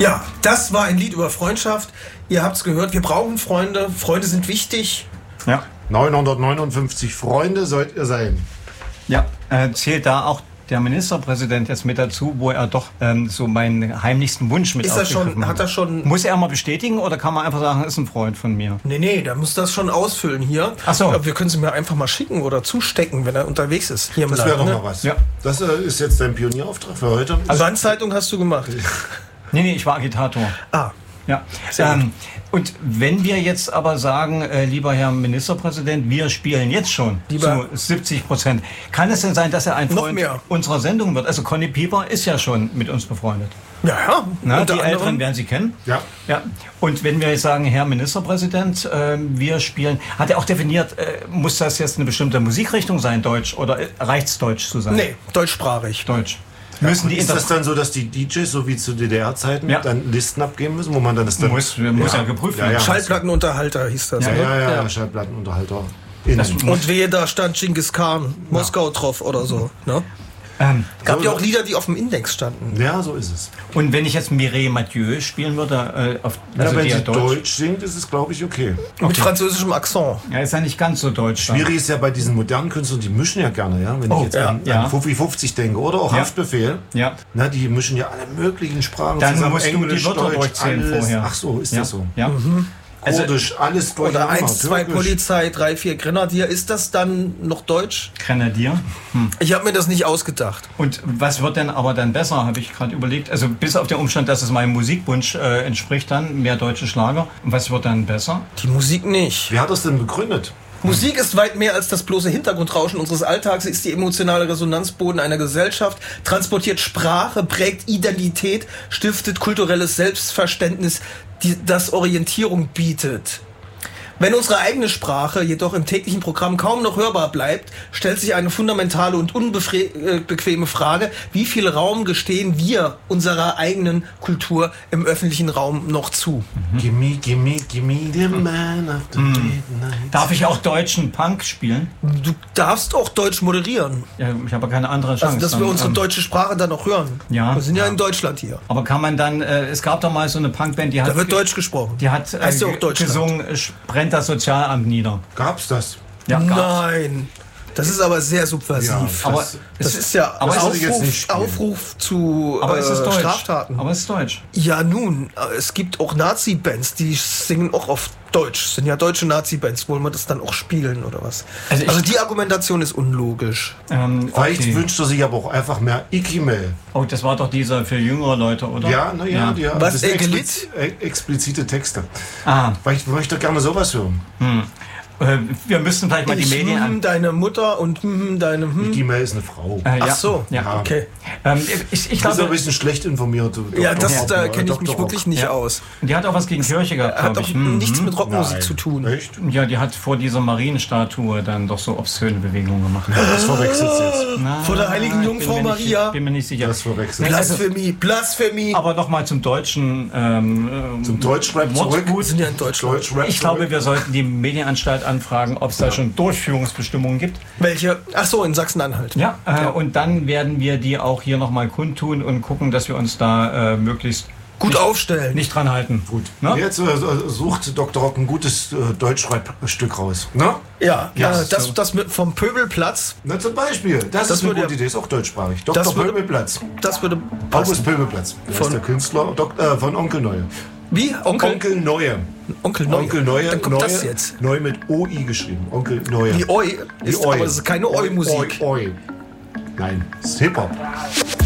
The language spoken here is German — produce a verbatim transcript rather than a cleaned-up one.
Ja, das war ein Lied über Freundschaft. Ihr habt es gehört, wir brauchen Freunde. Freunde sind wichtig. Ja. neunhundertneunundfünfzig Freunde sollt ihr sein. Ja, äh, zählt da auch der Ministerpräsident jetzt mit dazu, wo er doch ähm, so meinen heimlichsten Wunsch mit Ist er schon, hat er schon... Muss er mal bestätigen oder kann man einfach sagen, ist ein Freund von mir? Nee, nee, der muss das schon ausfüllen hier. Ach so. Wir können es mir einfach mal schicken oder zustecken, wenn er unterwegs ist. Hier im Das wäre Land, doch ne? mal was. Ja. Das äh, ist jetzt dein Pionierauftrag für heute. Also Wandzeitung hast du gemacht. Nee, nee, ich war Agitator. Ah. Ja. Sehr Ähm, und wenn wir jetzt aber sagen, äh, lieber Herr Ministerpräsident, wir spielen jetzt schon Lieber- zu siebzig Prozent, kann es denn sein, dass er ein Noch Freund mehr. unserer Sendung wird? Also Conny Pieper ist ja schon mit uns befreundet. Ja, ja. Na, Unter die anderem- Älteren werden Sie kennen. Ja. Ja. Und wenn wir jetzt sagen, Herr Ministerpräsident, äh, wir spielen, hat er auch definiert, äh, muss das jetzt eine bestimmte Musikrichtung sein, Deutsch, oder äh, reicht's Deutsch zu sein? Nee, deutschsprachig. Deutsch. Müssen die Ist das Inter- dann so, dass die D Js, so wie zu D D R-Zeiten, Ja. dann Listen abgeben müssen, wo man dann das dann... muss, muss ja, geprüft Ja, werden. ja. Schallplattenunterhalter hieß das. Ja, ne? Ja, ja, ja, Schallplattenunterhalter. Das- Innen. Und wehe, da stand Genghis Khan, Moskau drauf oder so. Ne? Ähm, Gab So, ja auch so. Lieder, die auf dem Index standen. Ja, so ist es. und wenn ich jetzt Mireille Mathieu spielen würde, äh, auf, also ja, wenn die sie ja Deutsch. Deutsch, singt, ist es, glaube ich, okay. Mit französischem Akzent. ja, ist ja nicht ganz so deutsch. dann. Schwierig ist ja bei diesen modernen Künstlern, die mischen ja gerne, ja. Wenn Oh, ich jetzt ja, an, ja. an Fuffi fünfzig denke oder auch Ja. Haftbefehl, Ja. na, die mischen ja alle möglichen Sprachen Dann zusammen. musst du die Englisch, Wörter Deutsch, durchzählen alles. vorher. Ach so, ist ja. das so? Ja. Also Kurdisch, alles Oder durcheinander. eins, zwei Türkisch. Polizei, drei, vier Grenadier. Ist das dann noch Deutsch? Grenadier. Hm. Ich habe mir das nicht ausgedacht. Und was wird denn aber dann besser, habe ich gerade überlegt. Also bis auf den Umstand, dass es meinem Musikwunsch äh, entspricht dann, mehr deutsche Schlager. Und was wird dann besser? Die Musik nicht. Wer hat das denn begründet? Musik ist weit mehr als das bloße Hintergrundrauschen unseres Alltags. Sie ist die emotionale Resonanzboden einer Gesellschaft, transportiert Sprache, prägt Identität, stiftet kulturelles Selbstverständnis, die, das Orientierung bietet. Wenn unsere eigene Sprache jedoch im täglichen Programm kaum noch hörbar bleibt, stellt sich eine fundamentale und unbequeme Frage: Wie viel Raum gestehen wir unserer eigenen Kultur im öffentlichen Raum noch zu? Gimme, gimme, gimme the man of the midnight. Darf ich auch deutschen Punk spielen? Du darfst auch Deutsch moderieren. Ja, ich habe keine andere Chance. Also, dass wir dann, unsere ähm, deutsche Sprache dann auch hören. Ja. Wir sind ja in Deutschland hier. Aber kann man dann, äh, es gab doch mal so eine Punkband, die hat, Da wird Deutsch gesprochen. die hat äh, Heißt ja auch Deutschland. gesungen, äh, brennt das Sozialamt nieder. Gab's das? Ja, gab's. Nein. Das ist aber sehr subversiv. Ja, Aber das- das ist ja aber das Aufruf, würde ich jetzt nicht spielen. Aufruf zu Aber äh, es ist Deutsch. Straftaten. Aber es ist Deutsch. Ja, nun, äh, es gibt auch Nazi-Bands, die singen auch auf Deutsch. Sind ja deutsche Nazi-Bands. Wollen wir das dann auch spielen oder was? Also Also, ich- die Argumentation ist unlogisch. Ähm, Vielleicht okay. wünscht er sich aber auch einfach mehr Ikimel. Oh, das war doch dieser für jüngere Leute, oder? Ja, naja, Ja. ja. Was, das sind Egelit? expliz- äh, explizite Texte. Ah, Vielleicht möchte er gerne sowas hören. äh, wir müssten vielleicht mal die Ich, Medien hm, an. deine Mutter und hm, deine hm. Ikimel ist eine Frau. Äh, Ach ja. so, Ja. okay. Ähm, ich, ich Du bist ein glaube, bisschen schlecht informiert. du Ja, Doktor das, Rock, da ne? kenne ich mich Doktor wirklich Rock. nicht Ja. aus. die hat auch was gegen Kirche gehabt, Hat glaube auch ich. Mhm. nichts mit Rockmusik Nein. zu tun. Echt? Ja, die hat vor dieser Marienstatue dann doch so obszöne Bewegungen gemacht. Das verwechselt jetzt. Na, Vor der heiligen ich Jungfrau bin mir nicht- Maria. Bin mir nicht sicher. Das verwechselt. Nee, also- Blasphemie, Blasphemie. Aber nochmal zum deutschen ähm, ähm, Zum Deutschrap zurück. Wir sind ja in Deutschland. Deutschrap Ich glaube, zurück. wir sollten die Medienanstalt anfragen, ob es da schon Durchführungsbestimmungen gibt. Welche? Ach so, in Sachsen-Anhalt. Ja, äh, und dann werden wir die auch hier nochmal kundtun und gucken, dass wir uns da äh, möglichst Gut nicht, aufstellen. nicht dran halten. Gut. Ne? Jetzt äh, sucht Doktor Rock ein gutes äh, Deutschrap-Stück raus. Ne? Ja, Ja, ja, das, so. das mit vom Pöbelplatz, Na, zum Beispiel. Das, Das ist eine würde- gute Idee. Ist auch deutschsprachig. Doktor Das würde- Pöbelplatz. das würde August passen. Pöbelplatz. Der Von- ist der Künstler Dok äh, von Onkel Neue. Wie? Onkel? Onkel Neue. Onkel Neue. Onkel Neue. Dann kommt Neue, das jetzt. Neu mit O I geschrieben. Onkel Neue. Die Oi ist, Oi. aber es ist keine Oi-Musik. Oi, Oi. Nein, es ist Hip-Hop.